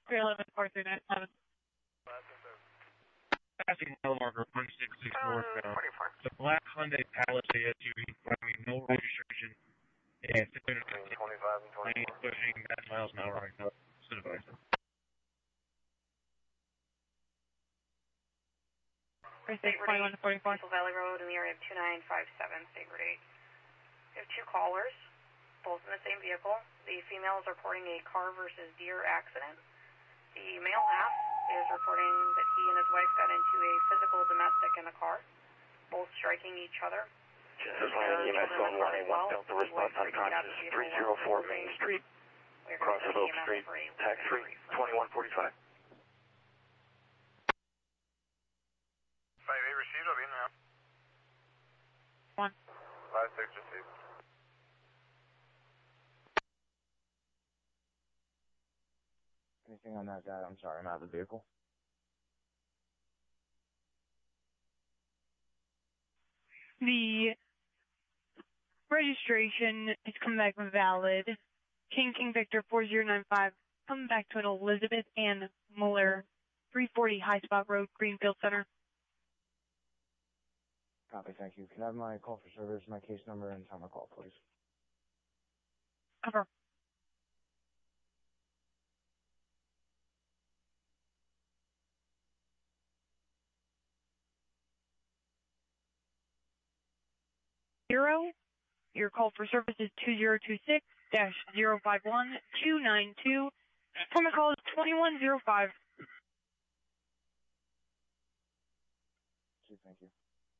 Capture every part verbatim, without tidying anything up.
three eleven four three nine seven. Passing mile marker one six six northbound. The black Hyundai Palisade S U V, claiming no registration, and twenty-five and twenty-four. pushing nine miles an hour right now. So advised. State twenty-one forty-four. Valley Road in the area of two nine five seven, state route eight. We have two callers, both in the same vehicle. The female is reporting a car versus deer accident. The male half is reporting that he and his wife got into a physical domestic in a car, both striking each other. This line E M S on line one Delta response unconscious, three oh four Main Street, across of Oak Street, tax free, twenty-one forty-five. five eight received, I'll be in now. One. five six received. Anything on that guy? I'm sorry, I'm out of the vehicle. The registration is coming back valid. King King Victor four zero nine five, coming back to an Elizabeth Ann Muller, three forty High Spot Road, Greenfield Center. Copy, thank you. Can I have my call for service, my case number, and time of call, please? Over. Zero. Your call for service is two zero two six dash zero five one two nine two. Time of call is twenty-one oh five. Thank you.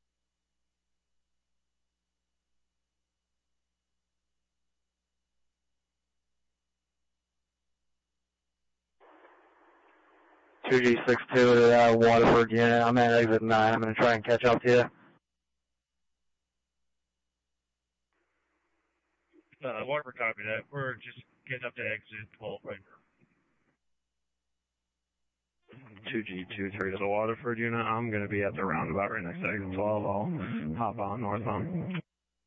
two G six two to uh, Waterford unit. I'm at exit nine. I'm going to try and catch up to you. Uh, Waterford, copy that. We're just getting up to exit twelve right now. two G two three to the Waterford unit. I'm going to be at the roundabout right next to exit twelve. I'll hop on northbound.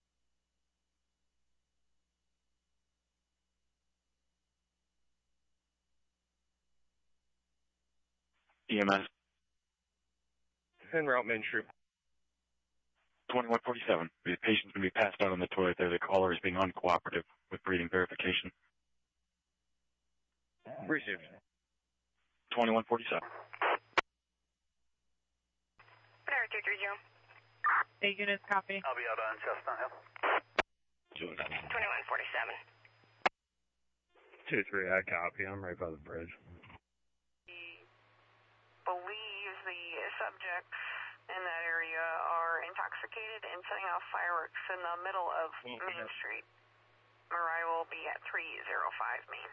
E M S. En route, Main Street. twenty-one forty-seven. The patient's going to be passed out on the toilet there. The caller is being uncooperative with breathing verification. Received. twenty-one forty-seven. Banner two three zero. Eight units, copy. I'll be out on Chestnut Hill. twenty-one forty-seven. two three, I copy. I'm right by the bridge. Believes the subjects in that area are intoxicated and setting off fireworks in the middle of Main Street. Mariah will be at three oh five Main.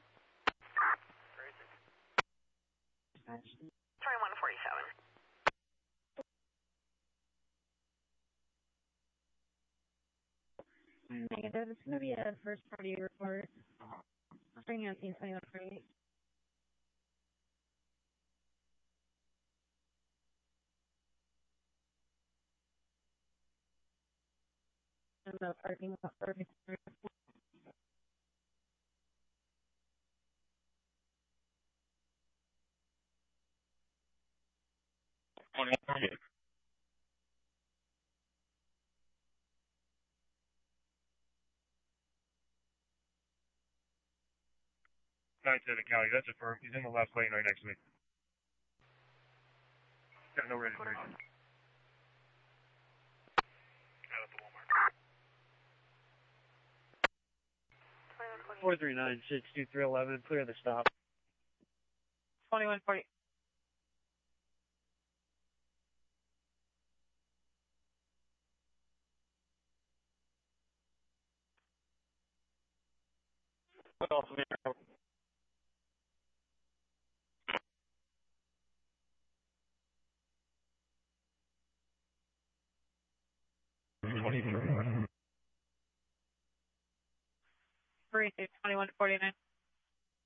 twenty-one forty-seven. Negative. It's going to be a first party report. Bring out scene twenty-one forty-eight. And the parking lot for Victoria. twenty-one forty-eight. nine ten County, that's affirmed. He's in the left lane right next to me. Got no registration. Out at the Walmart. four three nine six two three eleven, clear the stop. twenty-one forty. Three twenty-one forty-nine.